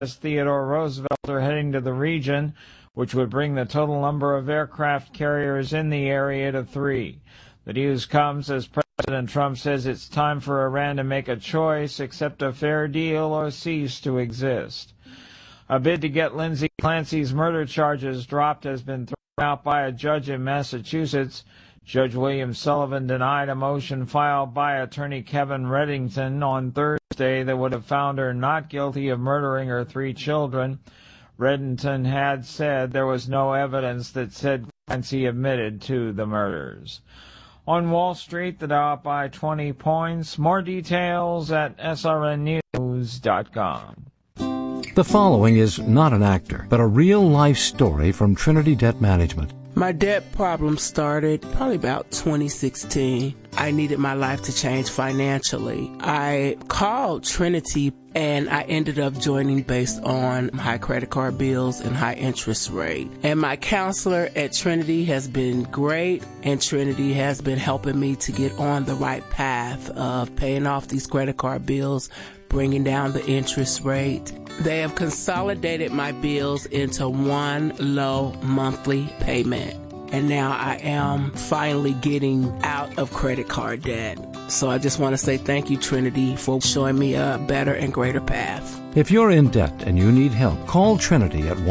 Theodore Roosevelt are heading to the region, which would bring the total number of aircraft carriers in the area to 3. The news comes as President Trump says it's time for Iran to make a choice, accept a fair deal, or cease to exist. A bid to get Lindsay Clancy's murder charges dropped has been thrown out by a judge in Massachusetts. Judge William Sullivan denied a motion filed by attorney Kevin Reddington on Thursday that would have found her not guilty of murdering her 3 children. Reddington had said there was no evidence that said Clancy admitted to the murders. On Wall Street, the Dow up by 20 points. More details at srnnews.com. The following is not an actor, but a real-life story from Trinity Debt Management. My debt problem started probably about 2016. I needed my life to change financially. I called Trinity and I ended up joining based on high credit card bills and high interest rate. And my counselor at Trinity has been great, and Trinity has been helping me to get on the right path of paying off these credit card bills, bringing down the interest rate. They have consolidated my bills into one low monthly payment. And now I am finally getting out of credit card debt. So I just want to say thank you, Trinity, for showing me a better and greater path. If you're in debt and you need help, call Trinity at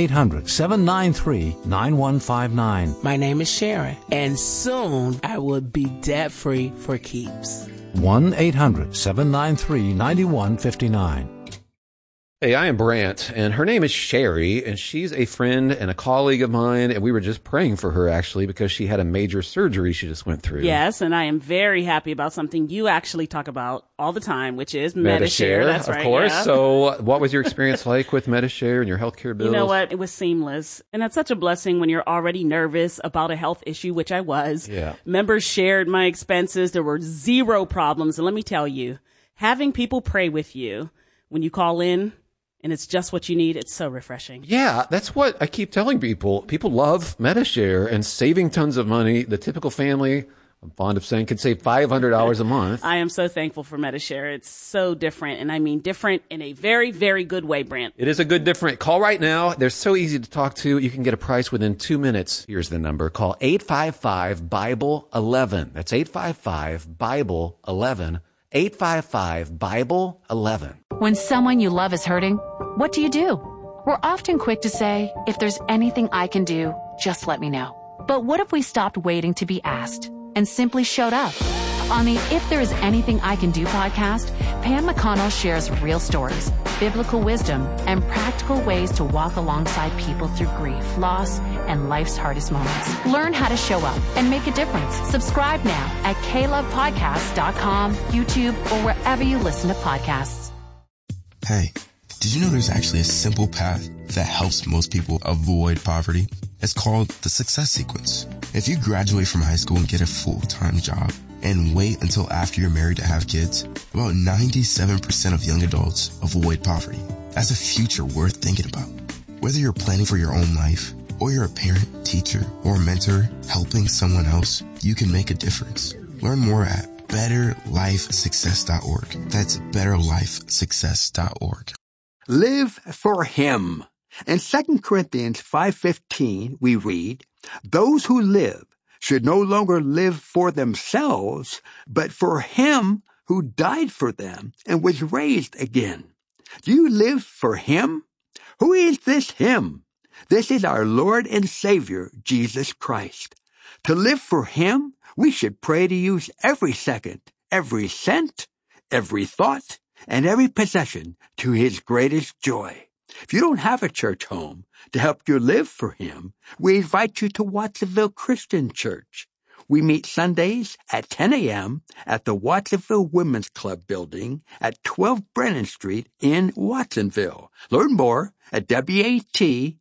1-800-793-9159. My name is Sharon, and soon I will be debt-free for keeps. 1-800-793-9159. Hey, I am Brant, and her name is Sherry, and she's a friend and a colleague of mine, and we were just praying for her, actually, because she had a major surgery she just went through. Yes, and I am very happy about something you actually talk about all the time, which is Medi-Share. That's right. Of course. Yeah. So what was your experience like with Medi-Share and your healthcare bills? You know what? It was seamless. And that's such a blessing when you're already nervous about a health issue, which I was. Yeah. Members shared my expenses. There were 0 problems. And let me tell you, having people pray with you when you call in, and it's just what you need, it's so refreshing. Yeah, that's what I keep telling people. People love Medi-Share and saving tons of money. The typical family, I'm fond of saying, can save $500 a month. I am so thankful for Medi-Share. It's so different, and I mean different in a very, very good way, Brent. It is a good different. Call right now. They're so easy to talk to. You can get a price within 2 minutes. Here's the number. Call 855-BIBLE-11. That's 855-BIBLE-11. 855-BIBLE-11. When someone you love is hurting, what do? We're often quick to say, if there's anything I can do, just let me know. But what if we stopped waiting to be asked and simply showed up? On the If There Is Anything I Can Do podcast, Pam McConnell shares real stories, biblical wisdom, and practical ways to walk alongside people through grief, loss, and life's hardest moments. Learn how to show up and make a difference. Subscribe now at KLovePodcasts.com, YouTube, or wherever you listen to podcasts. Hey, did you know there's actually a simple path that helps most people avoid poverty? It's called the Success Sequence. If you graduate from high school and get a full-time job and wait until after you're married to have kids, about 97% of young adults avoid poverty. That's a future worth thinking about. Whether you're planning for your own life, or you're a parent, teacher, or mentor helping someone else, you can make a difference. Learn more at betterlifesuccess.org. That's betterlifesuccess.org. Live for Him. In 2 Corinthians 5:15, we read, "Those who live should no longer live for themselves, but for Him who died for them and was raised again." Do you live for Him? Who is this Him? This is our Lord and Savior, Jesus Christ. To live for Him, we should pray to use every second, every cent, every thought, and every possession to His greatest joy. If you don't have a church home to help you live for Him, we invite you to Watsonville Christian Church. We meet Sundays at 10 a.m. at the Watsonville Women's Club building at 12 Brennan Street in Watsonville. Learn more at watcc.org.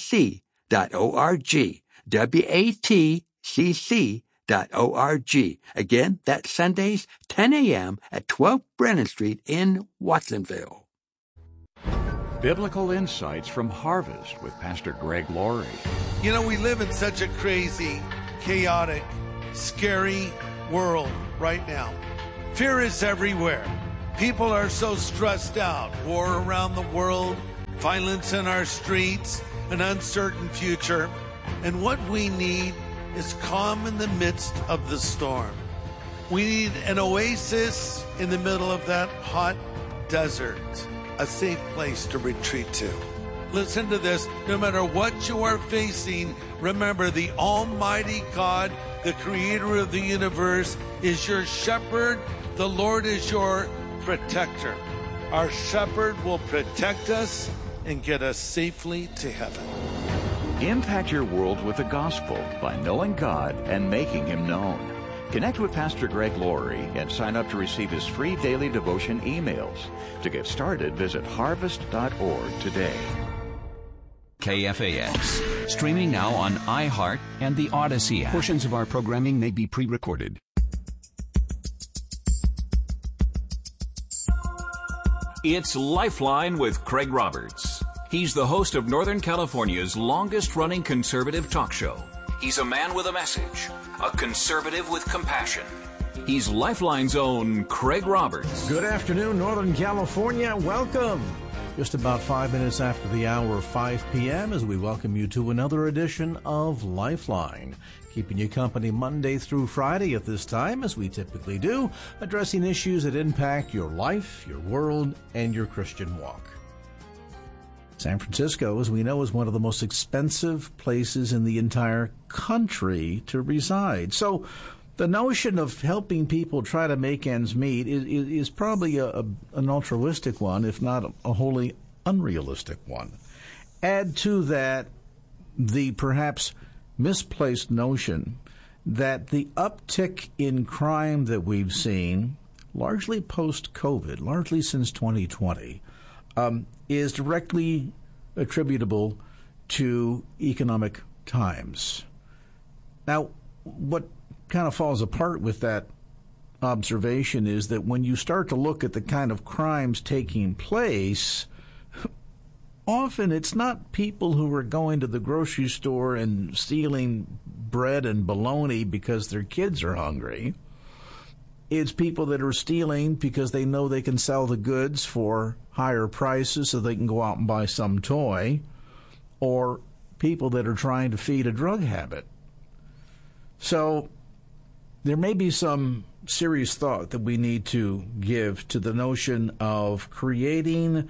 watcc.org. Again, that's Sundays, 10 a.m. at 12 Brennan Street in Watsonville. Biblical Insights from Harvest with Pastor Greg Laurie. You know, we live in such a crazy, chaotic, scary world right now. Fear is everywhere. People are so stressed out. War around the world, violence in our streets, an uncertain future. And what we need is calm in the midst of the storm. We need an oasis in the middle of that hot desert, a safe place to retreat to. Listen to this. No matter what you are facing, remember the Almighty God, the creator of the universe, is your shepherd. The Lord is your protector. Our shepherd will protect us and get us safely to heaven. Impact your world with the gospel by knowing God and making Him known. Connect with Pastor Greg Laurie and sign up to receive his free daily devotion emails. To get started, visit harvest.org today. KFAX, streaming now on iHeart and the Odyssey app. Portions of our programming may be pre-recorded. It's Lifeline with Craig Roberts. He's the host of Northern California's longest-running conservative talk show. He's a man with a message, a conservative with compassion. He's Lifeline's own Craig Roberts. Good afternoon, Northern California. Welcome. Just about 5 minutes after the hour of 5 p.m. as we welcome you to another edition of Lifeline. Keeping you company Monday through Friday at this time, as we typically do, addressing issues that impact your life, your world, and your Christian walk. San Francisco, as we know, is one of the most expensive places in the entire country to reside. So the notion of helping people try to make ends meet is probably an altruistic one, if not a wholly unrealistic one. Add to that the perhaps misplaced notion that the uptick in crime that we've seen, largely post-COVID, largely since 2020, is directly attributable to economic times. Now, what kind of falls apart with that observation is that when you start to look at the kind of crimes taking place, often it's not people who are going to the grocery store and stealing bread and bologna because their kids are hungry. It's people that are stealing because they know they can sell the goods for higher prices so they can go out and buy some toy, or people that are trying to feed a drug habit. So there may be some serious thought that we need to give to the notion of creating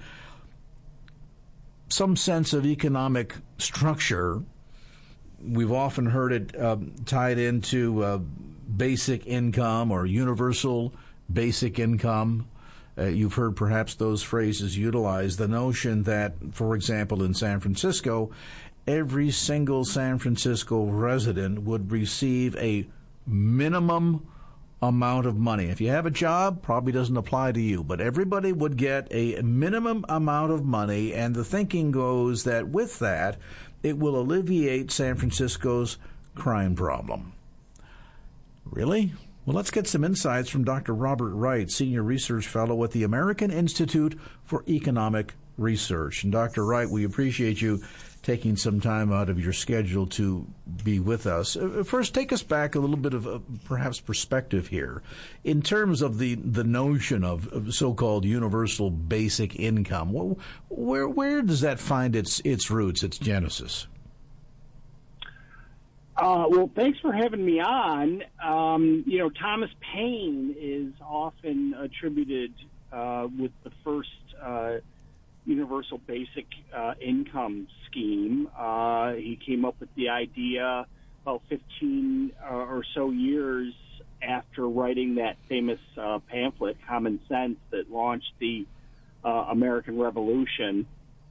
some sense of economic structure. We've often heard it tied into basic income or universal basic income. You've heard perhaps those phrases utilized. The notion that, for example, in San Francisco, every single San Francisco resident would receive a minimum amount of money. If you have a job, probably doesn't apply to you, but everybody would get a minimum amount of money, and the thinking goes that with that, it will alleviate San Francisco's crime problem. Really? Well, let's get some insights from Dr. Robert Wright, Senior Research Fellow at the American Institute for Economic Research. And Dr. Wright, we appreciate you taking some time out of your schedule to be with us. First, take us back a little bit of perhaps perspective here. In terms of the notion of so-called universal basic income, where does that find its roots, its genesis? Well, thanks for having me on. Thomas Paine is often attributed with the first universal basic income scheme. He came up with the idea about 15 or so years after writing that famous pamphlet, Common Sense, that launched the American Revolution.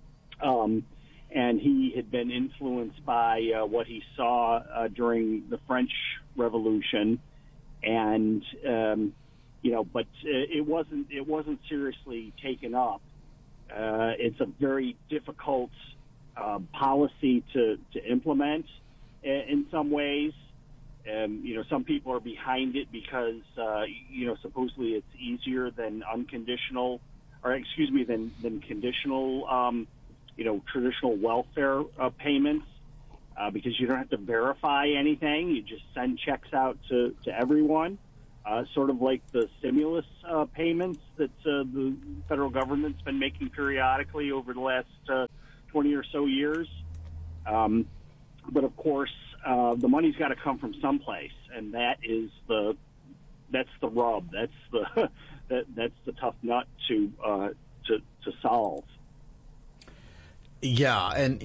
And he had been influenced by what he saw during the French Revolution, and but it wasn't seriously taken up. It's a very difficult policy to implement in some ways. Some people are behind it because supposedly it's easier than conditional traditional welfare payments because you don't have to verify anything. You just send checks out to everyone. sort of like the stimulus payments that the federal government's been making periodically over the last 20 or so years. But of course, the money's got to come from someplace, and that's the rub. That's the tough nut to solve. Yeah, and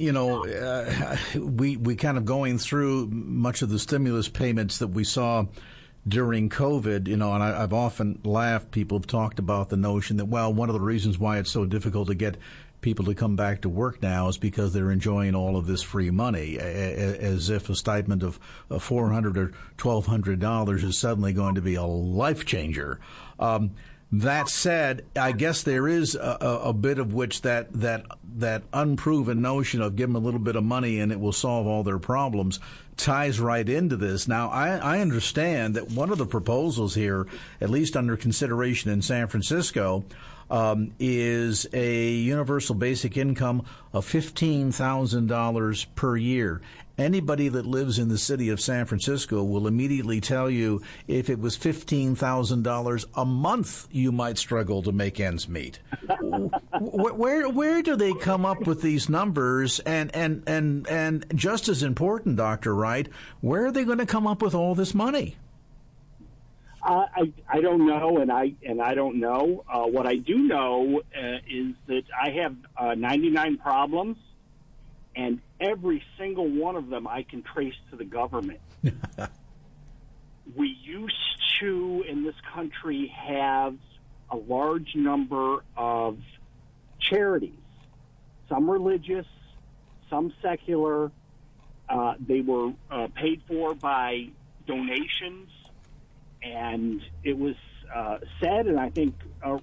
we kind of going through much of the stimulus payments that we saw during COVID, and I've often laughed. People have talked about the notion that, well, one of the reasons why it's so difficult to get people to come back to work now is because they're enjoying all of this free money, as if a stipend of $400 or $1,200 is suddenly going to be a life changer. That said, I guess there is a bit of which that unproven notion of give them a little bit of money and it will solve all their problems ties right into this. Now, I understand that one of the proposals here, at least under consideration in San Francisco, is a universal basic income of $15,000 per year. Anybody that lives in the city of San Francisco will immediately tell you if it was $15,000 a month, you might struggle to make ends meet. Where do they come up with these numbers? And just as important, Dr. Wright, where are they going to come up with all this money? I don't know, and I don't know. What I do know is that I have 99 problems, and every single one of them I can trace to the government. We used to, in this country, have a large number of charities, some religious, some secular. They were paid for by donations, and it was said, and I think,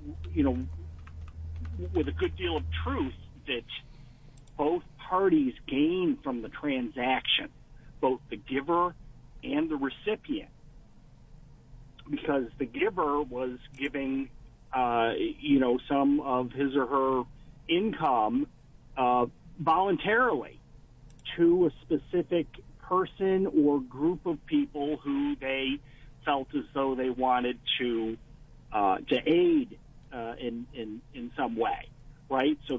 with a good deal of truth, that both parties gain from the transaction, both the giver and the recipient, because the giver was giving, some of his or her income voluntarily to a specific person or group of people who they felt as though they wanted to aid in some way, right? So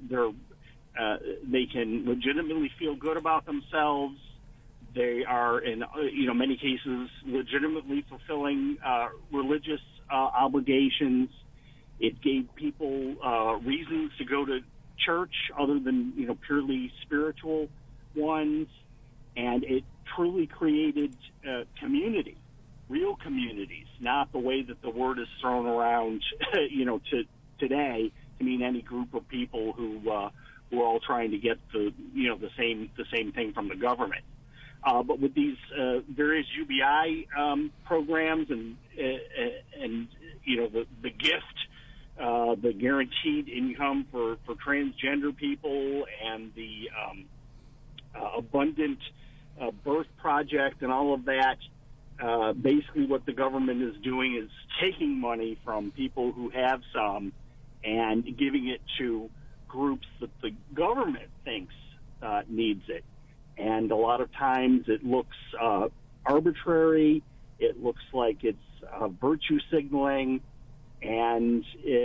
they can legitimately feel good about themselves. They are, in many cases, legitimately fulfilling religious obligations. It gave people reasons to go to church other than purely spiritual ones, and it truly created community, real communities, not the way that the word is thrown around, to today to mean any group of people who are all trying to get the same thing from the government. But with these various UBI programs and the gift, the guaranteed income for transgender people, and the abundant birth project and all of that, basically what the government is doing is taking money from people who have some and giving it to groups that the government thinks needs it. And a lot of times it looks arbitrary. It looks like it's virtue signaling, and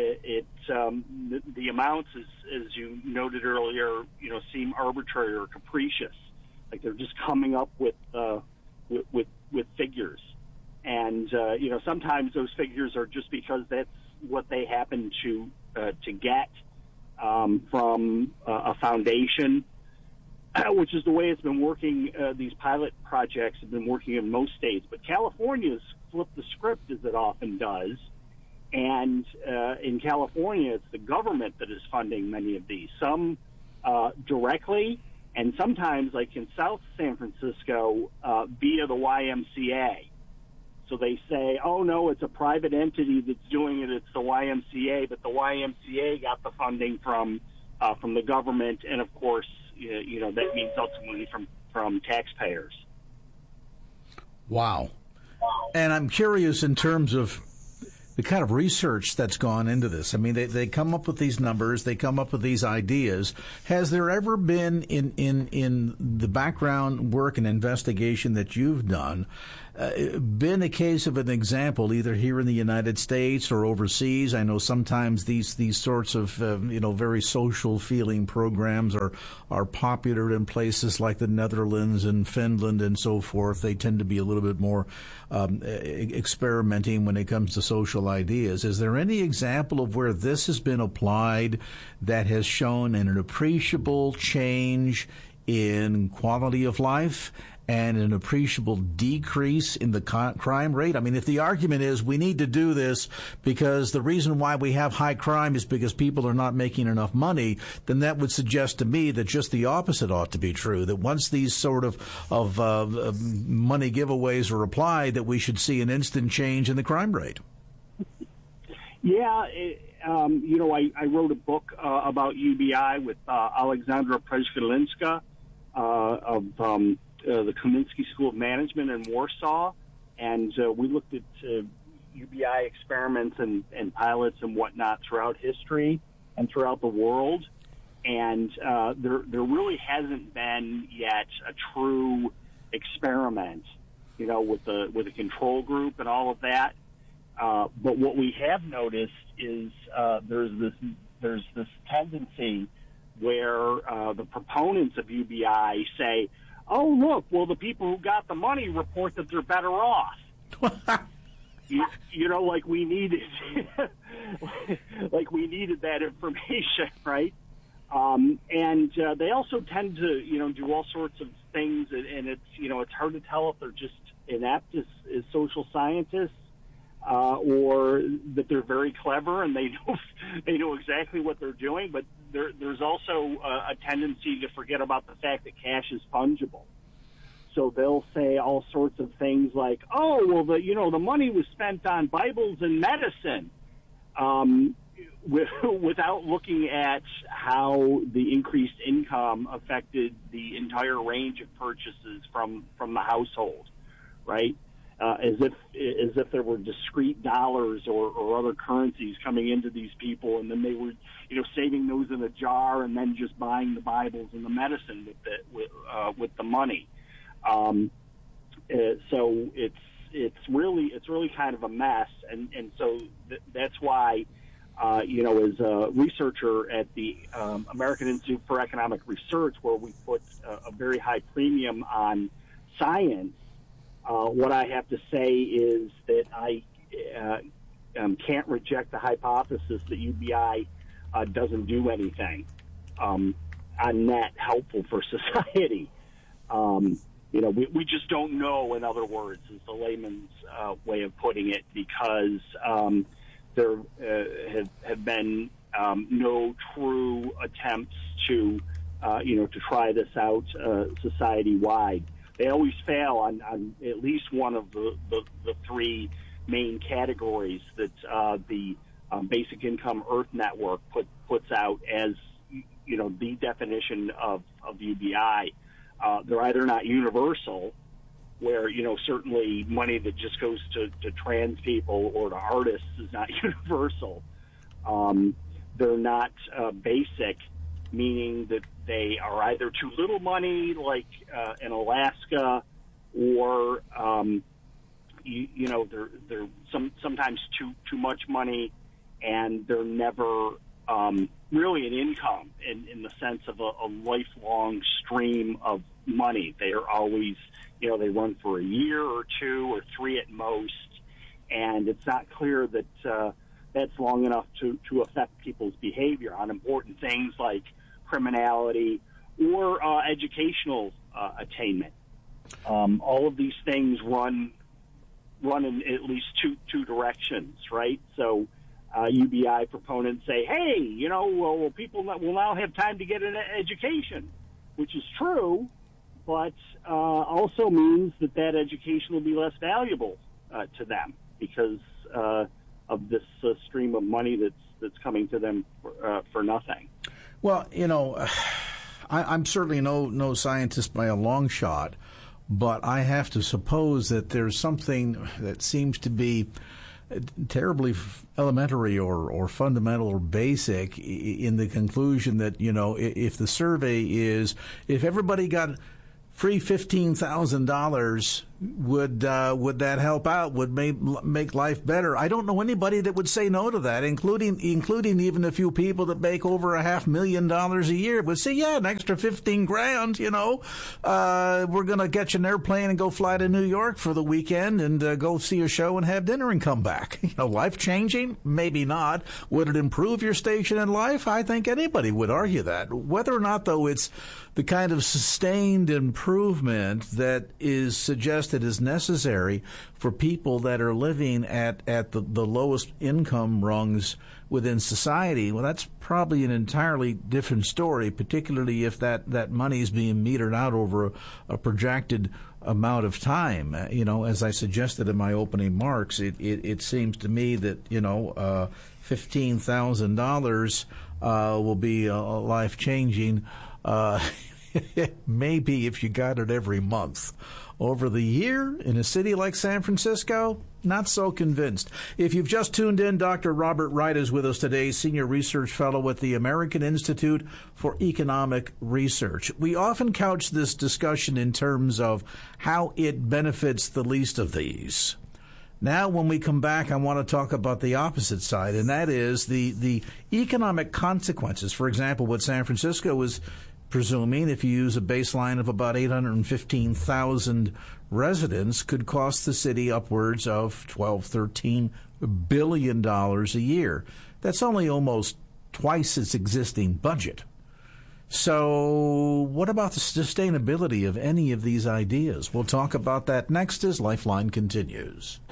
the amounts, as you noted earlier, seem arbitrary or capricious. Like they're just coming up with figures, and sometimes those figures are just because that's what they happen to get from a foundation, which is the way it's been working. These pilot projects have been working in most states, but California's flipped the script, as it often does. And in California, it's the government that is funding many of these, some directly, and sometimes, like in South San Francisco, via the YMCA. So they say, oh, no, it's a private entity that's doing it. It's the YMCA, but the YMCA got the funding from the government, and, of course, that means ultimately from taxpayers. Wow. And I'm curious in terms of the kind of research that's gone into this. I mean, they come up with these numbers, they come up with these ideas. Has there ever been in the background work and investigation that you've done been a case of an example, either here in the United States or overseas? I know sometimes these sorts of very social feeling programs are popular in places like the Netherlands and Finland and so forth. They tend to be a little bit more experimenting when it comes to social ideas. Is there any example of where this has been applied that has shown an appreciable change in quality of life and an appreciable decrease in the crime rate? I mean, if the argument is we need to do this because the reason why we have high crime is because people are not making enough money, then that would suggest to me that just the opposite ought to be true, that once these sort of money giveaways are applied, that we should see an instant change in the crime rate. Yeah, I wrote a book about UBI with Alexandra Przgalinska of the Kaminsky School of Management in Warsaw, and we looked at UBI experiments and pilots and whatnot throughout history and throughout the world, and there really hasn't been yet a true experiment, with a control group and all of that. But what we have noticed is there's this tendency where the proponents of UBI say, "Oh, look, well, the people who got the money report that they're better off." Like we needed, that information, right? And they also tend to, do all sorts of things, and it's hard to tell if they're just inept as social scientists, or that they're very clever and they know exactly what they're doing. But there's also a tendency to forget about the fact that cash is fungible. So they'll say all sorts of things like, "Oh, well, the money was spent on Bibles and medicine," without looking at how the increased income affected the entire range of purchases from the household, right? As if there were discrete dollars or other currencies coming into these people, and then they were, saving those in a jar and then just buying the Bibles and the medicine with the money. So it's really kind of a mess, and so that's why, as a researcher at the American Institute for Economic Research, where we put a very high premium on science. What I have to say is that I can't reject the hypothesis that UBI doesn't do anything on net helpful for society. We just don't know, in other words, is the layman's way of putting it, because there have been no true attempts to try this out society-wide. They always fail on at least one of the three main categories that the Basic Income Earth Network puts out as, the definition of UBI. They're either not universal, where, certainly money that just goes to trans people or to artists is not universal. They're not basic, meaning that they are either too little money, like in Alaska, or they're sometimes too much money, and they're never really an income in the sense of a lifelong stream of money. They are always, they run for a year or two or three at most, and it's not clear that that's long enough to affect people's behavior on important things like criminality or educational attainment. All of these things run in at least two directions, right? So UBI proponents say, "Hey, well, people will now have time to get an education," which is true, but also means that education will be less valuable to them because of this stream of money that's coming to them for nothing. Well, I'm certainly no scientist by a long shot, but I have to suppose that there's something that seems to be terribly elementary or fundamental or basic in the conclusion that, if the survey is, if everybody got free $15,000 Would that help out? Would make life better? I don't know anybody that would say no to that, including even a few people that make over $500,000 a year would say, yeah, an extra $15,000. We're gonna get you an airplane and go fly to New York for the weekend and go see a show and have dinner and come back. Life changing? Maybe not. Would it improve your station in life? I think anybody would argue that. Whether or not, though, it's the kind of sustained improvement that is suggested is necessary for people that are living at the lowest income rungs within society, well, that's probably an entirely different story, particularly if that money is being metered out over a projected amount of time. As I suggested in my opening remarks, it seems to me that, $15,000 will be life-changing. Maybe if you got it every month. Over the year, in a city like San Francisco, not so convinced. If you've just tuned in, Dr. Robert Wright is with us today, Senior Research Fellow at the American Institute for Economic Research. We often couch this discussion in terms of how it benefits the least of these. Now, when we come back, I want to talk about the opposite side, and that is the economic consequences. For example, what San Francisco is presuming, if you use a baseline of about 815,000 residents, could cost the city upwards of $12-13 billion a year. That's only almost twice its existing budget. So what about the sustainability of any of these ideas? We'll talk about that next as Lifeline continues.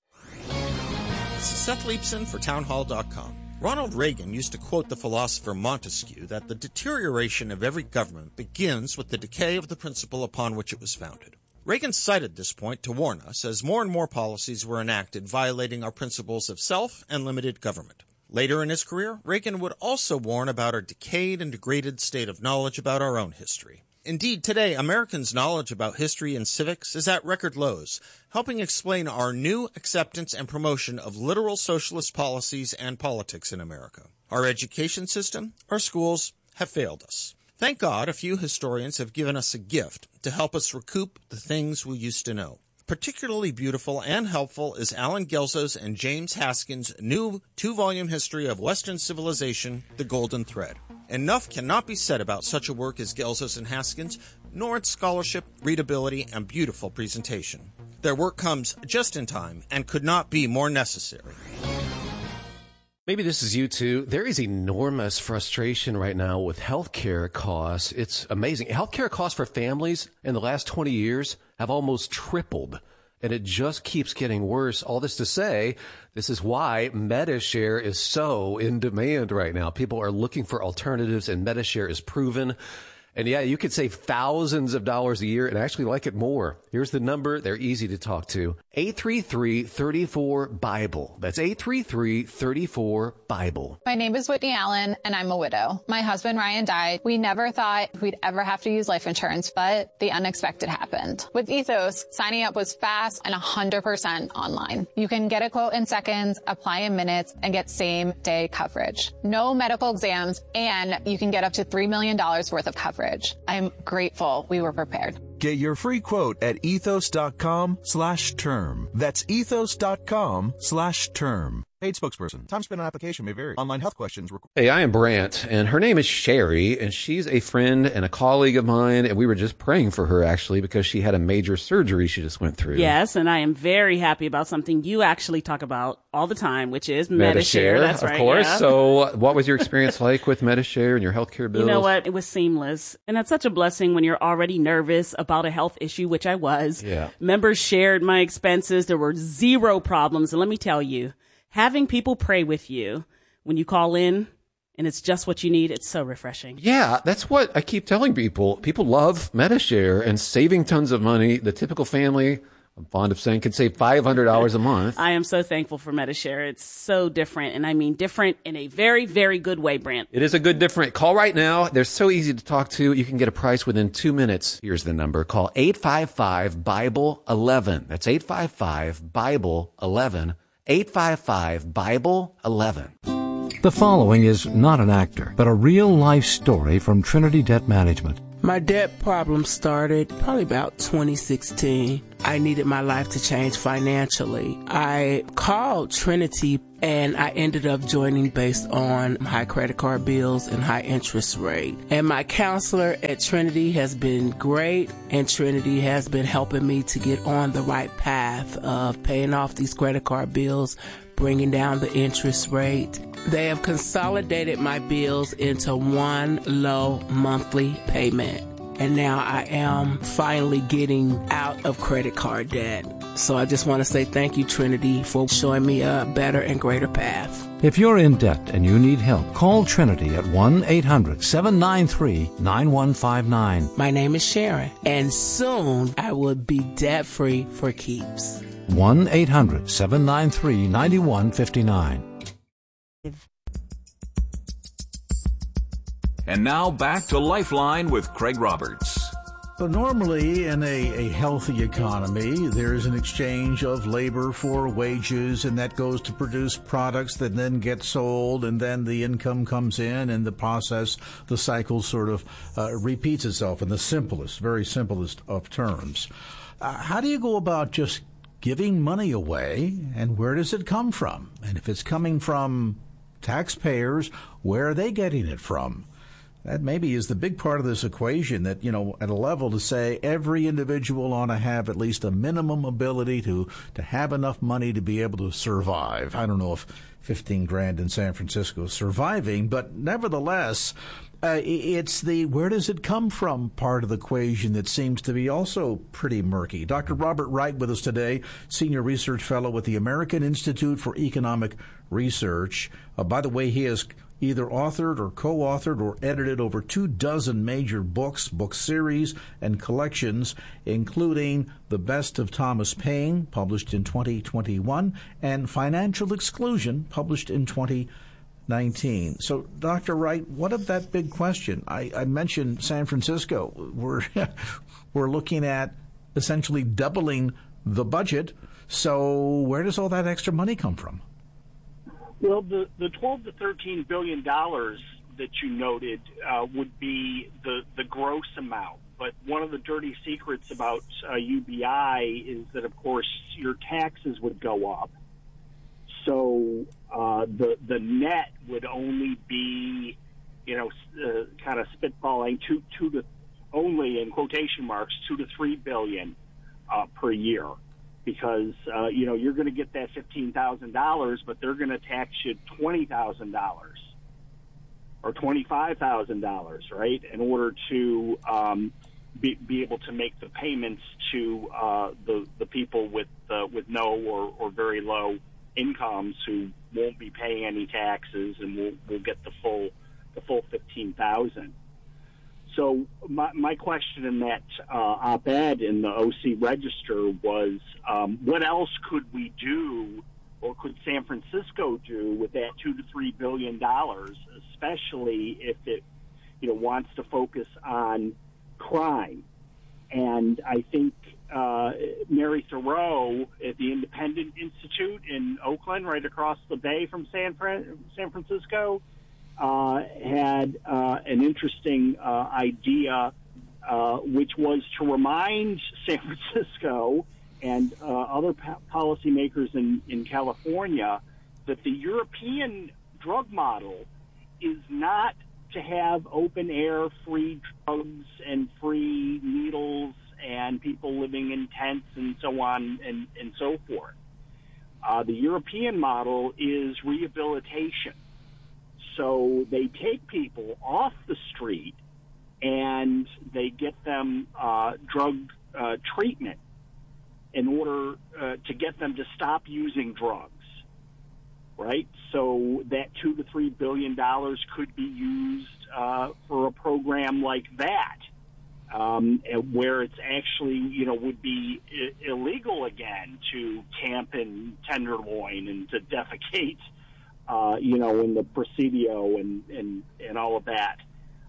This is Seth Leibson for townhall.com. Ronald Reagan used to quote the philosopher Montesquieu that the deterioration of every government begins with the decay of the principle upon which it was founded. Reagan cited this point to warn us as more and more policies were enacted violating our principles of self and limited government. Later in his career, Reagan would also warn about our decayed and degraded state of knowledge about our own history. Indeed, today, Americans' knowledge about history and civics is at record lows, helping explain our new acceptance and promotion of literal socialist policies and politics in America. Our education system, our schools, have failed us. Thank God a few historians have given us a gift to help us recoup the things we used to know. Particularly beautiful and helpful is Alan Gelso's and James Haskins' new 2-volume history of Western civilization, The Golden Thread. Enough cannot be said about such a work as Gelso's and Haskins, nor its scholarship, readability, and beautiful presentation. Their work comes just in time and could not be more necessary. Maybe this is you too. There is enormous frustration right now with healthcare costs. It's amazing. Healthcare costs for families in the last 20 years have almost tripled, and it just keeps getting worse. All this to say, this is why Medi-Share is so in demand right now. People are looking for alternatives, and Medi-Share is proven. And yeah, you could save thousands of dollars a year and actually like it more. Here's the number. They're easy to talk to. 833-34-BIBLE. That's 833-34-BIBLE. My name is Whitney Allen, and I'm a widow. My husband, Ryan, died. We never thought we'd ever have to use life insurance, but the unexpected happened. With Ethos, signing up was fast and 100% online. You can get a quote in seconds, apply in minutes, and get same-day coverage. No medical exams, and you can get up to $3 million worth of coverage. I'm grateful we were prepared. Get your free quote at ethos.com/term. That's ethos.com/term. Paid spokesperson. Time spent on application may vary. Online health questions. Hey, I am Brant, and her name is Sherry, and she's a friend and a colleague of mine, and we were just praying for her, actually, because she had a major surgery she just went through. Yes, and I am very happy about something you actually talk about all the time, which is Medi-Share. That's right. Of course. Yeah. So what was your experience like with Medi-Share and your healthcare bills? You know what? It was seamless. And that's such a blessing when you're already nervous about a health issue, which I was. Yeah. Members shared my expenses. There were zero problems. And let me tell you, having people pray with you when you call in and it's just what you need, it's so refreshing. Yeah, that's what I keep telling people. People love Medi-Share and saving tons of money. The typical family, I'm fond of saying, can save $500 a month. I am so thankful for Medi-Share. It's so different, and I mean different in a very, very good way, Brant. It is a good different. Call right now. They're so easy to talk to. You can get a price within 2 minutes. Here's the number. Call 855-BIBLE-11. That's 855-BIBLE-11. 855-BIBLE-11. The following is not an actor, but a real-life story from Trinity Debt Management. My debt problem started probably about 2016. I needed my life to change financially. I called Trinity and I ended up joining based on high credit card bills and high interest rate. And my counselor at Trinity has been great, and Trinity has been helping me to get on the right path of paying off these credit card bills, bringing down the interest rate. They have consolidated my bills into one low monthly payment. And now I am finally getting out of credit card debt. So I just want to say thank you, Trinity, for showing me a better and greater path. If you're in debt and you need help, call Trinity at 1-800-793-9159. My name is Sharon, and soon I will be debt-free for keeps. 1-800-793-9159. And now back to Lifeline with Craig Roberts. So normally in a healthy economy, there's an exchange of labor for wages, and that goes to produce products that then get sold, and then the income comes in, and the process, the cycle sort of repeats itself in the simplest, very simplest of terms. How do you go about just giving money away, and where does it come from? And if it's coming from taxpayers, where are they getting it from? That maybe is the big part of this equation, that, you know, at a level to say every individual ought to have at least a minimum ability to have enough money to be able to survive. I don't know if 15 grand in San Francisco is surviving, but nevertheless, it's the where does it come from part of the equation that seems to be also pretty murky. Dr. Robert Wright with us today, Senior Research Fellow with the American Institute for Economic Research. By the way, he has either authored or co-authored or edited over 24 major books, book series, and collections, including The Best of Thomas Paine, published in 2021, and Financial Exclusion, published in 2019. So, Dr. Wright, what of that big question? I mentioned San Francisco. We're looking at essentially doubling the budget. So where does all that extra money come from? Well, the $12 to $13 billion that you noted would be the gross amount. But one of the dirty secrets about UBI is that, of course, your taxes would go up. So the net would only be, kind of spitballing two to only, in quotation marks, $2 to $3 billion per year. Because, you're going to get that $15,000, but they're going to tax you $20,000 or $25,000, right, in order to be able to make the payments to the people with no or very low incomes who won't be paying any taxes and will get the full $15,000. So my question in that op-ed in the OC Register was, what else could we do, or could San Francisco do with that $2 to $3 billion, especially if it, wants to focus on crime? And I think Mary Thoreau at the Independent Institute in Oakland, right across the bay from San Francisco, had an interesting idea, which was to remind San Francisco and other policymakers in California that the European drug model is not to have open-air free drugs and free needles and people living in tents and so on and so forth. The European model is rehabilitation. So they take people off the street and they get them drug treatment in order to get them to stop using drugs, right? So that $2 to $3 billion could be used for a program like that, where it's actually, would be illegal again to camp in Tenderloin and to defecate in the Presidio and all of that.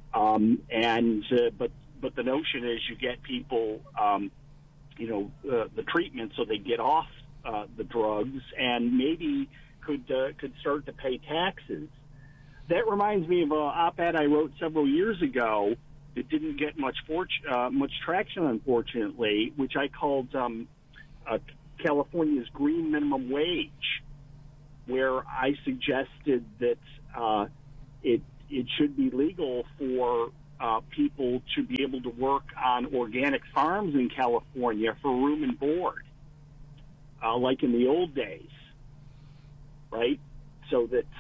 But the notion is you get people, the treatment so they get off the drugs and maybe could start to pay taxes. That reminds me of an op-ed I wrote several years ago that didn't get much traction, unfortunately, which I called California's green minimum wage, where I suggested that it should be legal for people to be able to work on organic farms in California for room and board, like in the old days, right? So that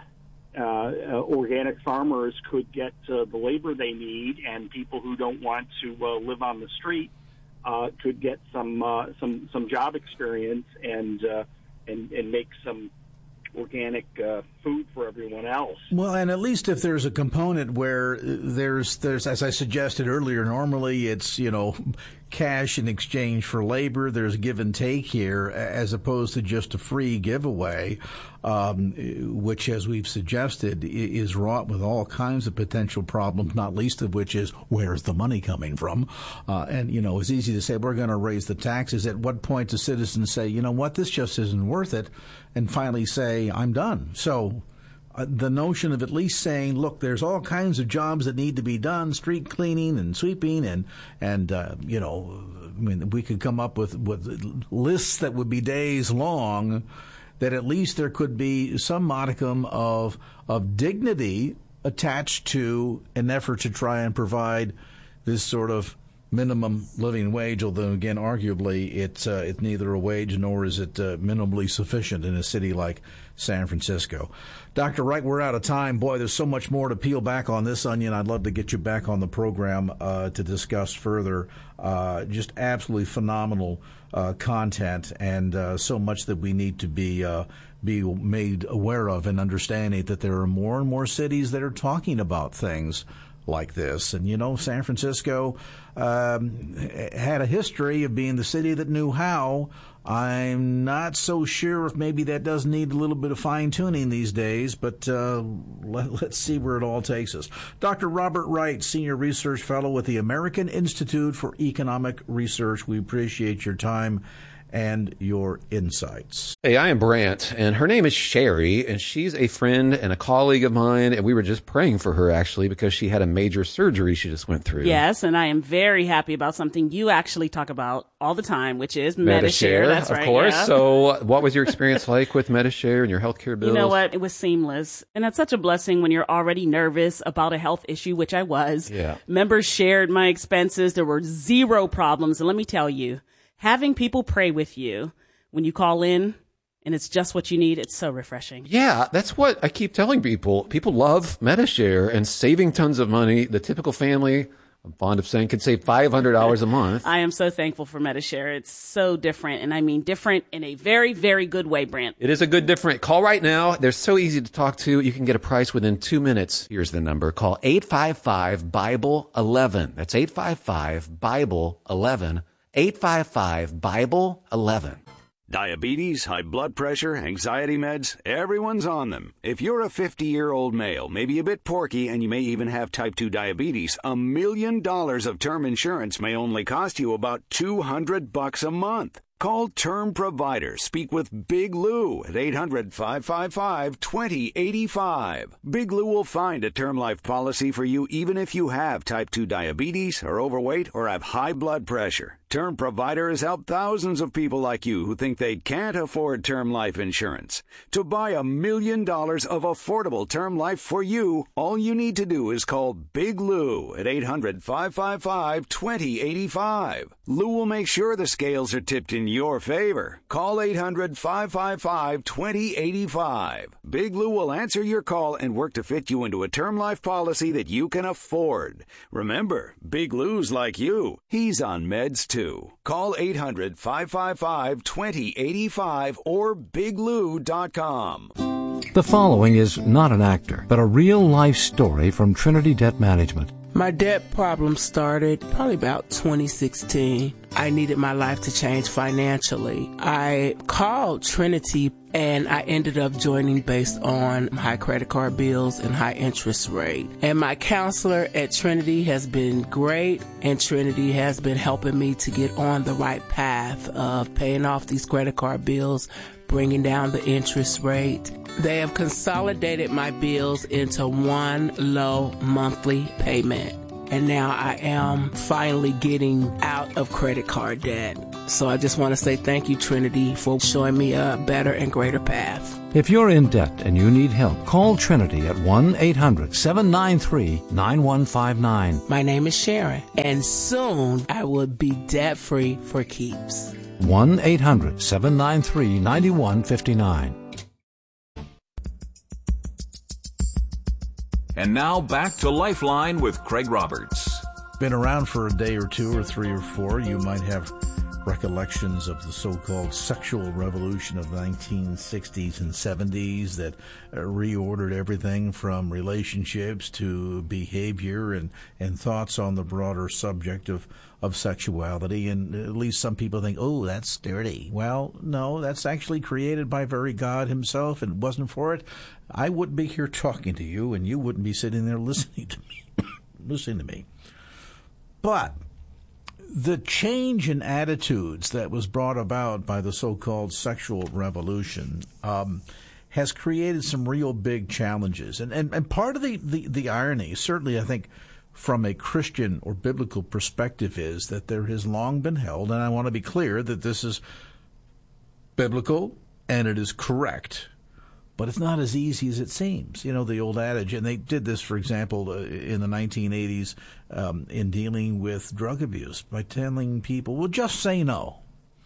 organic farmers could get the labor they need, and people who don't want to live on the street could get some job experience and make some organic food for everyone else. Well, and at least if there's a component where there's as I suggested earlier, normally it's, cash in exchange for labor. There's give and take here as opposed to just a free giveaway, which, as we've suggested, is wrought with all kinds of potential problems, not least of which is where's the money coming from? And it's easy to say we're going to raise the taxes. At what point do citizens say, you know what, this just isn't worth it, and finally say, I'm done? So the notion of at least saying, look, there's all kinds of jobs that need to be done, street cleaning and sweeping, and we could come up with lists that would be days long, that at least there could be some modicum of dignity attached to an effort to try and provide this sort of minimum living wage, although, again, arguably it's neither a wage nor is it minimally sufficient in a city like San Francisco. Dr. Wright, we're out of time. Boy, there's so much more to peel back on this onion. I'd love to get you back on the program to discuss further. Just absolutely phenomenal content, and so much that we need to be made aware of, and understanding that there are more and more cities that are talking about things like this. And, San Francisco had a history of being the city that knew how. I'm not so sure if maybe that does need a little bit of fine-tuning these days, but let's see where it all takes us. Dr. Robert Wright, Senior Research Fellow with the American Institute for Economic Research, we appreciate your time and your insights. Hey, I am Brant, and her name is Sherry, and she's a friend and a colleague of mine, and we were just praying for her, actually, because she had a major surgery she just went through. Yes, and I am very happy about something you actually talk about all the time, which is Medi-Share. That's right. Of course. Yeah. So what was your experience like with Medi-Share and your healthcare bills? You know what? It was seamless. And that's such a blessing when you're already nervous about a health issue, which I was. Yeah. Members shared my expenses. There were zero problems. And let me tell you, having people pray with you when you call in and it's just what you need, it's so refreshing. Yeah, that's what I keep telling people. People love Medi-Share and saving tons of money. The typical family, I'm fond of saying, could save $500 a month. I am so thankful for Medi-Share. It's so different, and I mean different in a very, very good way, Brent. It is a good different. Call right now. They're so easy to talk to. You can get a price within 2 minutes. Here's the number. Call 855-BIBLE-11. That's 855-BIBLE-11. 855-BIBLE-11. Diabetes, high blood pressure, anxiety meds, everyone's on them. If you're a 50-year-old male, maybe a bit porky, and you may even have type 2 diabetes, $1 million of term insurance may only cost you about $200 a month. Call Term Provider. Speak with Big Lou at 800-555-2085. Big Lou will find a term life policy for you even if you have type 2 diabetes, are overweight, or have high blood pressure. Term Provider has helped thousands of people like you who think they can't afford term life insurance. To buy $1 million of affordable term life for you, all you need to do is call Big Lou at 800-555-2085. Lou will make sure the scales are tipped in your favor. Call 800-555-2085. Big Lou will answer your call and work to fit you into a term life policy that you can afford. Remember, Big Lou's like you. He's on meds too. Call 800-555-2085 or biglou.com. The following is not an actor, but a real-life story from Trinity Debt Management. My debt problem started probably about 2016. I needed my life to change financially. I called Trinity and I ended up joining based on high credit card bills and high interest rate. And my counselor at Trinity has been great, and Trinity has been helping me to get on the right path of paying off these credit card bills, bringing down the interest rate. They have consolidated my bills into one low monthly payment. and now I am finally getting out of credit card debt. So I just want to say thank you, Trinity, for showing me a better and greater path. If you're in debt and you need help, call Trinity at 1-800-793-9159. My name is Sharon, and soon I will be debt-free for keeps. 1-800-793-9159. And now back to Lifeline with Craig Roberts. Been around for a day or two or three or four. You might have recollections of the so-called sexual revolution of the 1960s and 70s that reordered everything from relationships to behavior and thoughts on the broader subject of sexuality. And at least some people think, oh, that's dirty. Well, no, that's actually created by very God himself, and wasn't for it, I wouldn't be here talking to you, and you wouldn't be sitting there listening to me. But the change in attitudes that was brought about by the so-called sexual revolution has created some real big challenges. And part of the irony, certainly I think from a Christian or biblical perspective, is that there has long been held, and I want to be clear that this is biblical and it is correct, but it's not as easy as it seems. You know, the old adage, and they did this, for example, in the 1980s in dealing with drug abuse by telling people, well, just say no.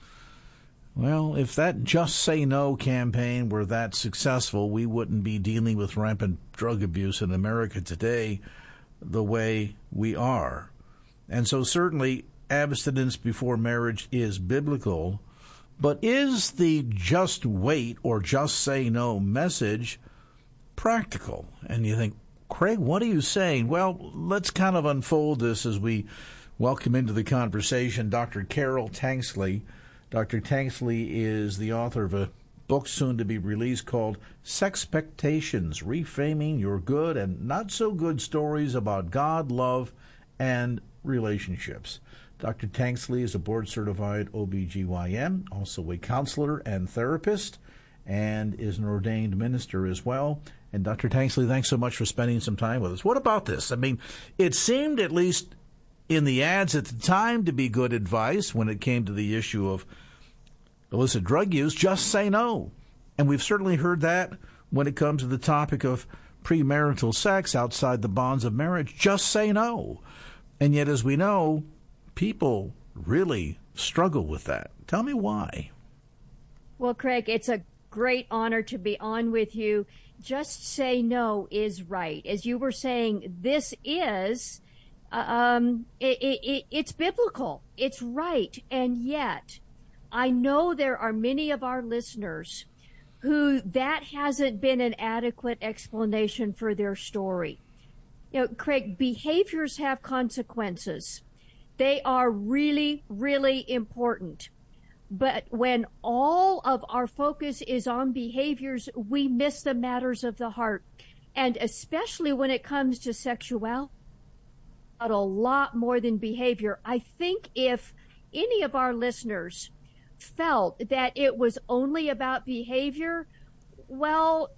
Well, if that Just Say No campaign were that successful, we wouldn't be dealing with rampant drug abuse in America today the way we are. And so certainly abstinence before marriage is biblical, but is the just wait or just say no message practical? And you think, Craig, what are you saying? Well, let's kind of unfold this as we welcome into the conversation Dr. Carol Tanksley. Dr. Tanksley is the author of a book soon to be released called Sexpectations, Reframing Your Good and Not So Good Stories About God, Love, and Relationships. Dr. Tanksley is a board-certified OBGYN, also a counselor and therapist, and is an ordained minister as well. And Dr. Tanksley, thanks so much for spending some time with us. What about this? I mean, it seemed, at least in the ads at the time, to be good advice when it came to the issue of illicit drug use. Just say no. And we've certainly heard that when it comes to the topic of premarital sex outside the bonds of marriage. Just say no. And yet, as we know, people really struggle with that. Tell me why. Well, Craig, it's a great honor to be on with you. Just say no is right. As you were saying, this is, it's biblical. It's right. And yet, I know there are many of our listeners who that hasn't been an adequate explanation for their story. You know, Craig, behaviors have consequences. They are really, really important. But when all of our focus is on behaviors, we miss the matters of the heart. And especially when it comes to sexuality, a lot more than behavior. I think if any of our listeners felt that it was only about behavior, well,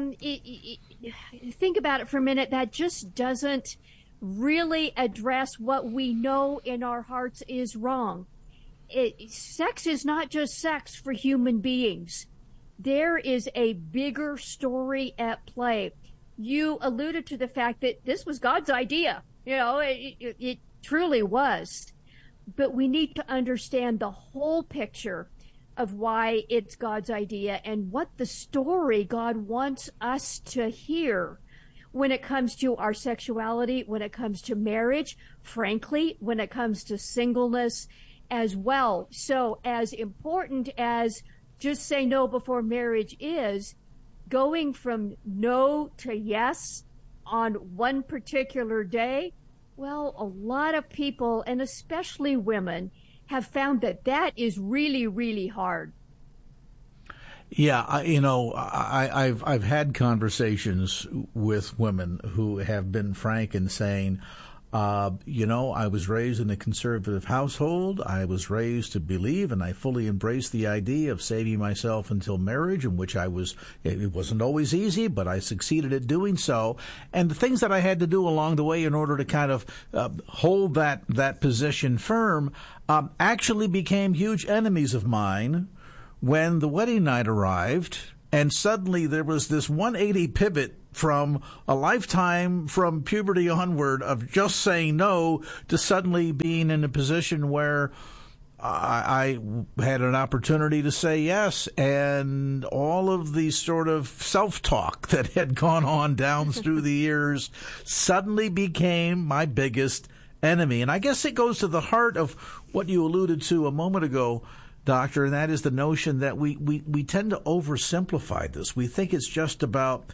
think about it for a minute. That just doesn't really address what we know in our hearts is wrong. Sex is not just sex for human beings. There is a bigger story at play. You alluded to the fact that this was God's idea. You know, it truly was. But we need to understand the whole picture of why it's God's idea and what the story God wants us to hear when it comes to our sexuality, when it comes to marriage, frankly, when it comes to singleness as well. So as important as just say no before marriage is, going from no to yes on one particular day, well, a lot of people, and especially women, have found that that is really, really hard. Yeah, I've had conversations with women who have been frank in saying, I was raised in a conservative household. I was raised to believe, and I fully embraced the idea of saving myself until marriage, in which it wasn't always easy, but I succeeded at doing so. And the things that I had to do along the way in order to kind of hold that position firm actually became huge enemies of mine when the wedding night arrived, and suddenly there was this 180 pivot from a lifetime from puberty onward of just saying no to suddenly being in a position where I had an opportunity to say yes, and all of the sort of self-talk that had gone on down through the years suddenly became my biggest enemy. And I guess it goes to the heart of what you alluded to a moment ago, Doctor, and that is the notion that we tend to oversimplify this. We think it's just about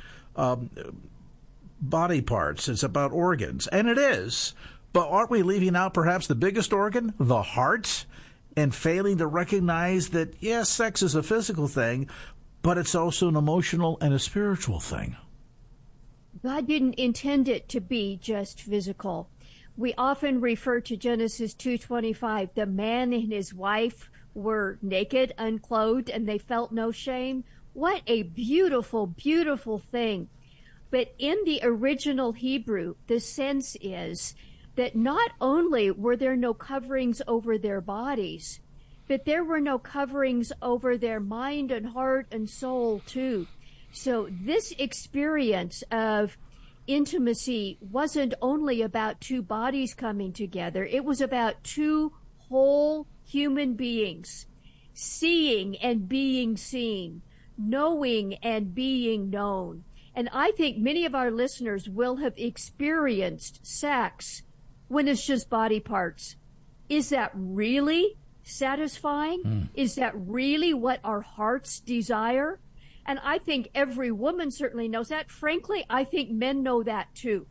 body parts. It's about organs. And it is. But aren't we leaving out perhaps the biggest organ, the heart, and failing to recognize that, yes, sex is a physical thing, but it's also an emotional and a spiritual thing? God didn't intend it to be just physical. We often refer to Genesis 2:25. The man and his wife were naked, unclothed, and they felt no shame. What a beautiful, beautiful thing. But in the original Hebrew, the sense is that not only were there no coverings over their bodies, but there were no coverings over their mind and heart and soul too. So this experience of intimacy wasn't only about two bodies coming together. It was about two whole human beings seeing and being seen, knowing and being known. And I think many of our listeners will have experienced sex when it's just body parts. Is that really satisfying? Is that really what our hearts desire? And I think every woman certainly knows that. Frankly, I think men know that too.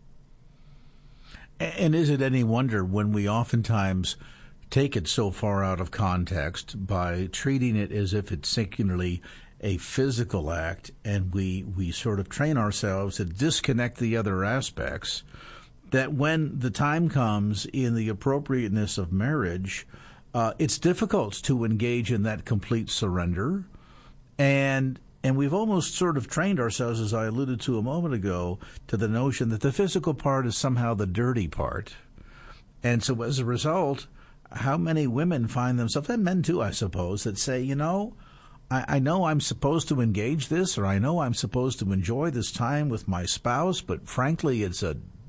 And is it any wonder when we oftentimes take it so far out of context by treating it as if it's singularly a physical act, and we sort of train ourselves to disconnect the other aspects, that when the time comes in the appropriateness of marriage, it's difficult to engage in that complete surrender. And we've almost sort of trained ourselves, as I alluded to a moment ago, to the notion that the physical part is somehow the dirty part. And so as a result, how many women find themselves, and men too, I suppose, that say, I know I'm supposed to engage this, or I know I'm supposed to enjoy this time with my spouse, but frankly, it's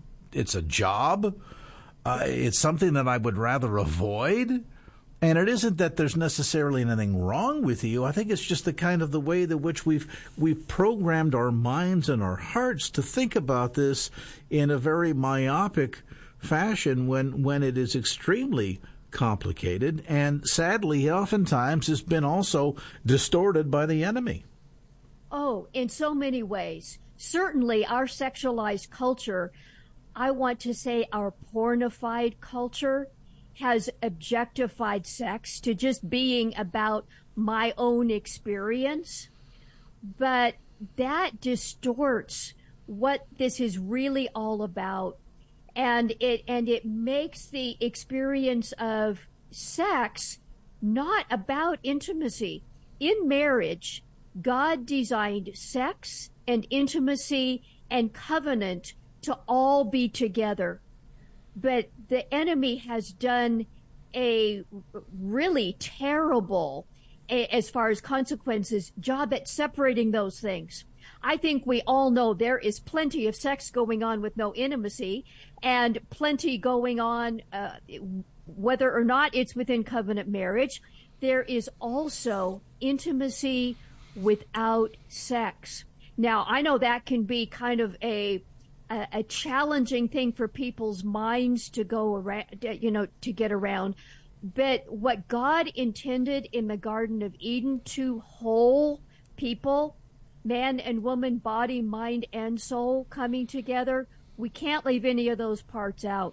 a job. It's something that I would rather avoid. And it isn't that there's necessarily anything wrong with you. I think it's just the kind of the way that which we've programmed our minds and our hearts to think about this in a very myopic fashion when it is extremely complicated, and sadly oftentimes has been also distorted by the enemy. Oh, in so many ways. Certainly our sexualized culture, I want to say our pornified culture, has objectified sex to just being about my own experience. But that distorts what this is really all about. And it makes the experience of sex not about intimacy. In marriage, God designed sex and intimacy and covenant to all be together. But the enemy has done a really terrible, as far as consequences, job at separating those things. I think we all know there is plenty of sex going on with no intimacy, and plenty going on, whether or not it's within covenant marriage. There is also intimacy without sex. Now, I know that can be kind of a challenging thing for people's minds to go around, to get around. But what God intended in the Garden of Eden, two whole people, man and woman, body, mind, and soul coming together, we can't leave any of those parts out.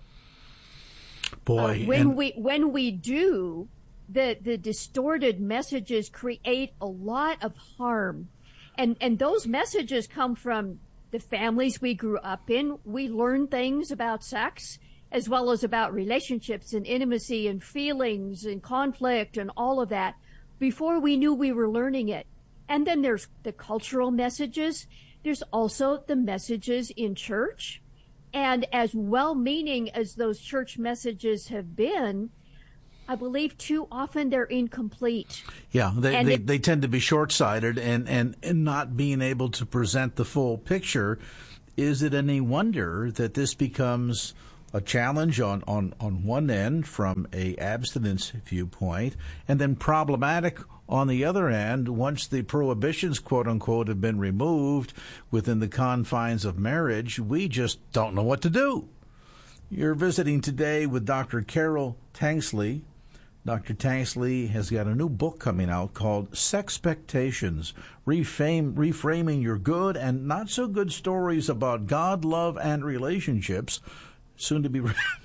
Boy, when we do, the distorted messages create a lot of harm, and those messages come from the families we grew up in. We learn things about sex, as well as about relationships and intimacy and feelings and conflict and all of that before we knew we were learning it. And then there's the cultural messages. There's also the messages in church. And as well-meaning as those church messages have been, I believe too often they're incomplete. Yeah, they tend to be short-sighted and not being able to present the full picture. Is it any wonder that this becomes a challenge on one end from a abstinence viewpoint, and then problematic on the other end once the prohibitions, quote-unquote, have been removed within the confines of marriage? We just don't know what to do. You're visiting today with Dr. Carol Tanksley. Dr. Tanksley has got a new book coming out called Sexpectations, Reframing Your Good and Not So Good Stories About God, Love, and Relationships, soon to be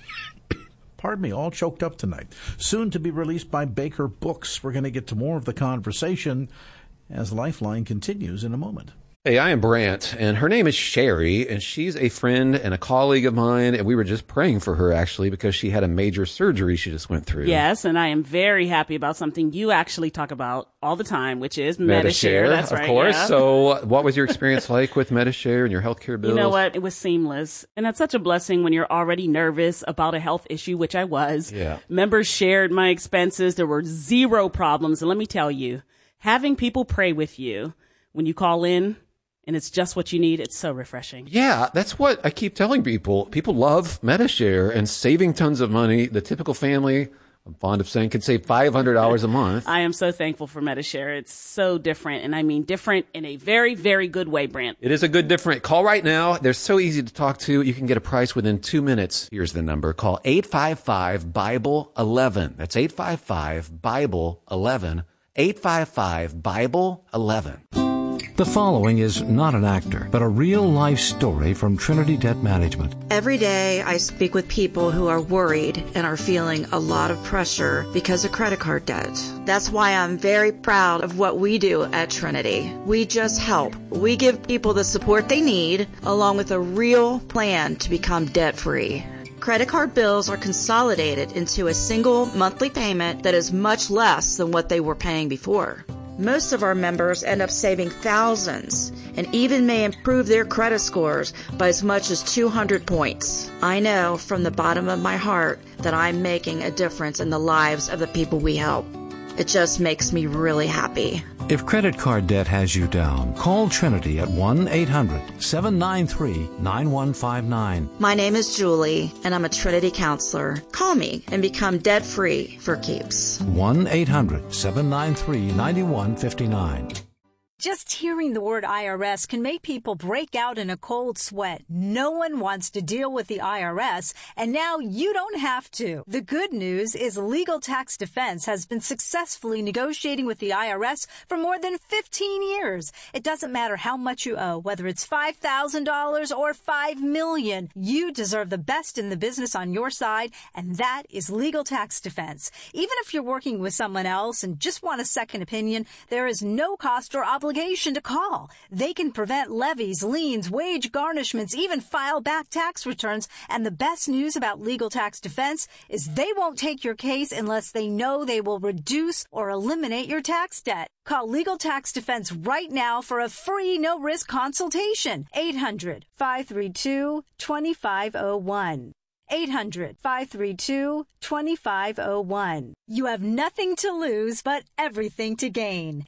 pardon me, all choked up tonight. Soon to be released by Baker Books. We're going to get to more of the conversation as Lifeline continues in a moment. Hey, I am Brant, and her name is Sherry, and she's a friend and a colleague of mine, and we were just praying for her, actually, because she had a major surgery she just went through. Yes, and I am very happy about something you actually talk about all the time, which is Medi-Share. That's right, of course. Yeah. So what was your experience like with Medi-Share and your healthcare bills? You know what? It was seamless. And that's such a blessing when you're already nervous about a health issue, which I was. Yeah. Members shared my expenses. There were zero problems. And let me tell you, having people pray with you when you call in, and it's just what you need, it's so refreshing. Yeah, that's what I keep telling people. People love Medi-Share and saving tons of money. The typical family, I'm fond of saying, can save $500 a month. I am so thankful for Medi-Share. It's so different, and I mean different in a very, very good way, Brant. It is a good different. Call right now. They're so easy to talk to. You can get a price within 2 minutes. Here's the number. Call 855-BIBLE-11. That's 855-BIBLE-11. 855-BIBLE-11. The following is not an actor, but a real-life story from Trinity Debt Management. Every day I speak with people who are worried and are feeling a lot of pressure because of credit card debt. That's why I'm very proud of what we do at Trinity. We just help. We give people the support they need, along with a real plan to become debt-free. Credit card bills are consolidated into a single monthly payment that is much less than what they were paying before. Most of our members end up saving thousands and even may improve their credit scores by as much as 200 points. I know from the bottom of my heart that I'm making a difference in the lives of the people we help. It just makes me really happy. If credit card debt has you down, call Trinity at 1-800-793-9159. My name is Julie, and I'm a Trinity counselor. Call me and become debt-free for keeps. 1-800-793-9159. Just hearing the word IRS can make people break out in a cold sweat. No one wants to deal with the IRS, and now you don't have to. The good news is Legal Tax Defense has been successfully negotiating with the IRS for more than 15 years. It doesn't matter how much you owe, whether it's $5,000 or $5 million. You deserve the best in the business on your side, and that is Legal Tax Defense. Even if you're working with someone else and just want a second opinion, there is no cost or obligation to call. They can prevent levies, liens, wage garnishments, even file back tax returns. And the best news about Legal Tax Defense is they won't take your case unless they know they will reduce or eliminate your tax debt. Call Legal Tax Defense right now for a free no-risk consultation. 800-532-2501. 800-532-2501. You have nothing to lose but everything to gain.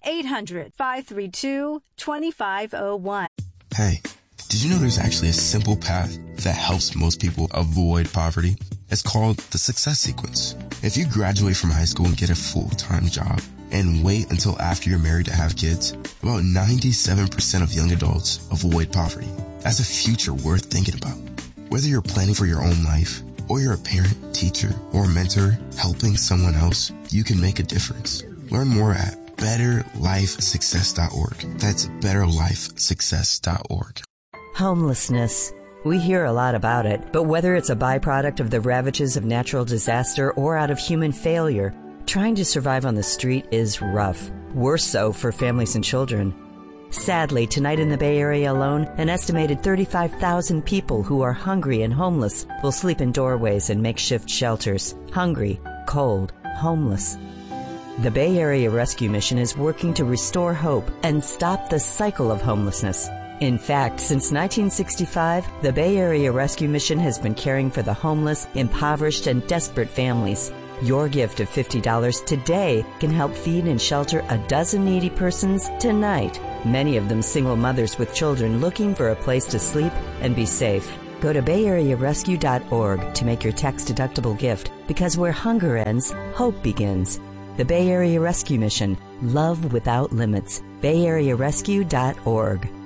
800-532-2501. Hey, did you know there's actually a simple path that helps most people avoid poverty? It's called the Success Sequence. If you graduate from high school and get a full-time job and wait until after you're married to have kids, about 97% of young adults avoid poverty. That's a future worth thinking about. Whether you're planning for your own life, or you're a parent, teacher, or mentor helping someone else, you can make a difference. Learn more at betterlifesuccess.org. That's betterlifesuccess.org. Homelessness. We hear a lot about it, but whether it's a byproduct of the ravages of natural disaster or out of human failure, trying to survive on the street is rough. Worse so for families and children. Sadly, tonight in the Bay Area alone, an estimated 35,000 people who are hungry and homeless will sleep in doorways and makeshift shelters. Hungry, cold, homeless. The Bay Area Rescue Mission is working to restore hope and stop the cycle of homelessness. In fact, since 1965, the Bay Area Rescue Mission has been caring for the homeless, impoverished, and desperate families. Your gift of $50 today can help feed and shelter a dozen needy persons tonight. Many of them single mothers with children looking for a place to sleep and be safe. Go to BayAreaRescue.org to make your tax-deductible gift, because where hunger ends, hope begins. The Bay Area Rescue Mission. Love without limits. BayAreaRescue.org.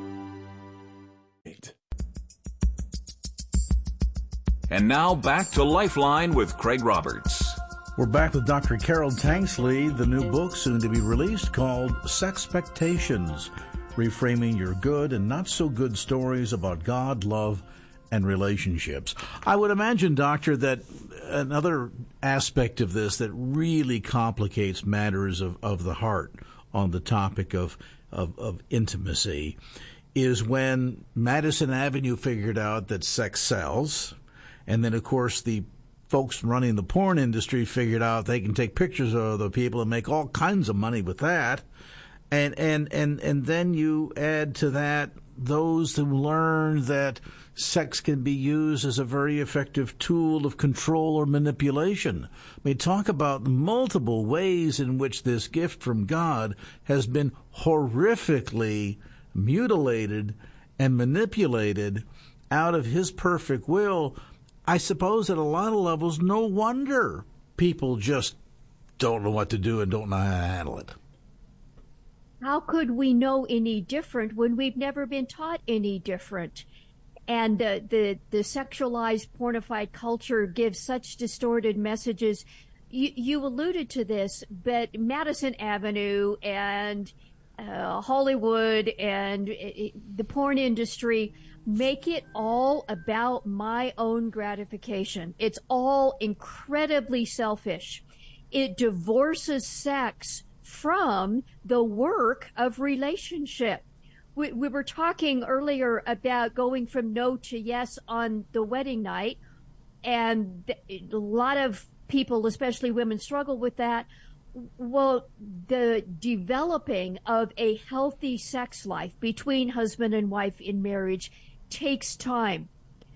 And now back to Lifeline with Craig Roberts. We're back with Dr. Carol Tanksley, the new book soon to be released called Sexpectations, Reframing Your Good and Not So Good Stories About God, Love, and Relationships. I would imagine, Doctor, that another aspect of this that really complicates matters of the heart on the topic of intimacy is when Madison Avenue figured out that sex sells, and then, of course, the folks running the porn industry figured out they can take pictures of other people and make all kinds of money with that. And then you add to that those who learn that sex can be used as a very effective tool of control or manipulation. I mean, talk about multiple ways in which this gift from God has been horrifically mutilated and manipulated out of his perfect will. I suppose at a lot of levels, no wonder people just don't know what to do and don't know how to handle it. How could we know any different when we've never been taught any different? And the sexualized, pornified culture gives such distorted messages. You alluded to this, but Madison Avenue and Hollywood and the porn industry make it all about my own gratification. It's all incredibly selfish. It divorces sex from the work of relationship. We were talking earlier about going from no to yes on the wedding night, and a lot of people, especially women, struggle with that. Well, the developing of a healthy sex life between husband and wife in marriage takes time.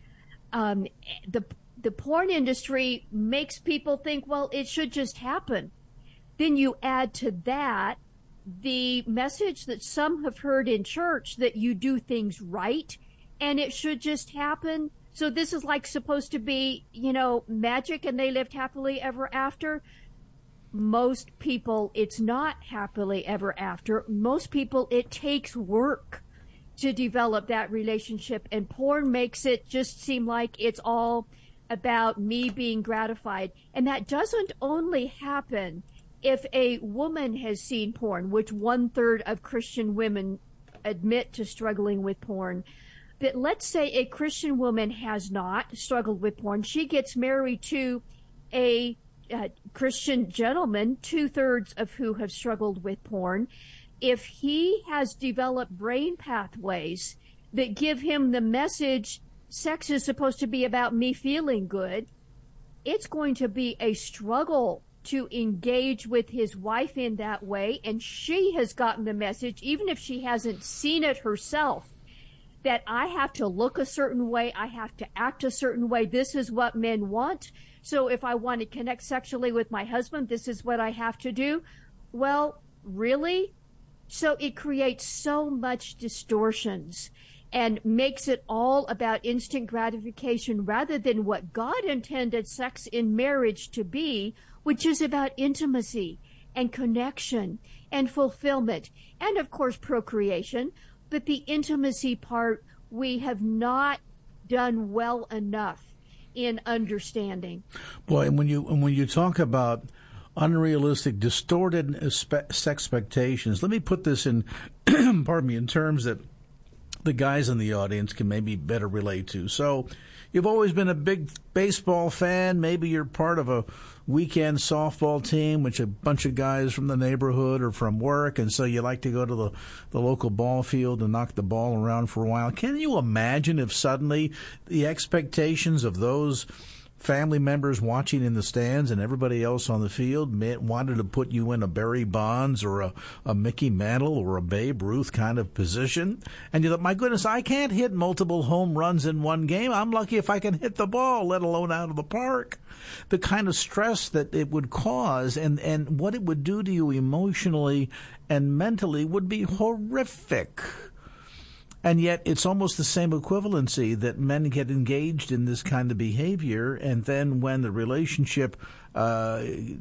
The porn industry makes people think, well, it should just happen. Then you add to that the message that some have heard in church that you do things right and it should just happen. So this is like supposed to be, magic and they lived happily ever after. Most people, it's not happily ever after. Most people, it takes work to develop that relationship, and porn makes it just seem like it's all about me being gratified. And that doesn't only happen if a woman has seen porn, which 1/3 of Christian women admit to struggling with porn. But let's say a Christian woman has not struggled with porn. She gets married to a Christian gentleman, 2/3 of who have struggled with porn. If he has developed brain pathways that give him the message, sex is supposed to be about me feeling good, it's going to be a struggle to engage with his wife in that way. And she has gotten the message, even if she hasn't seen it herself, that I have to look a certain way, I have to act a certain way. This is what men want. So if I want to connect sexually with my husband, this is what I have to do. Well, really? So it creates so much distortions and makes it all about instant gratification rather than what God intended sex in marriage to be, which is about intimacy and connection and fulfillment and, of course, procreation. But the intimacy part, we have not done well enough in understanding. Boy, and when you talk about unrealistic, distorted sex expectations, let me put this in, pardon me, in terms that the guys in the audience can maybe better relate to. So you've always been a big baseball fan. Maybe you're part of a weekend softball team, which a bunch of guys from the neighborhood or from work, and so you like to go to the local ball field and knock the ball around for a while. Can you imagine if suddenly the expectations of those family members watching in the stands and everybody else on the field wanted to put you in a Barry Bonds or a Mickey Mantle or a Babe Ruth kind of position? And you thought, my goodness, I can't hit multiple home runs in one game. I'm lucky if I can hit the ball, let alone out of the park. The kind of stress that it would cause and what it would do to you emotionally and mentally would be horrific. And yet it's almost the same equivalency that men get engaged in this kind of behavior, and then when the relationship